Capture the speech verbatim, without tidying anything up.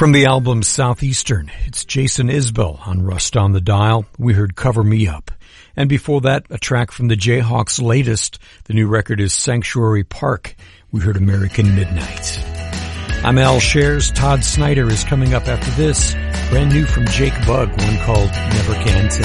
From the album Southeastern, it's Jason Isbell on Rust on the Dial. We heard Cover Me Up. And before that, a track from the Jayhawks' latest. The new record is Sanctuary Park. We heard American Midnight. I'm Al Shares. Todd Snyder is coming up after this. Brand new from Jake Bugg, one called Never Can Tell.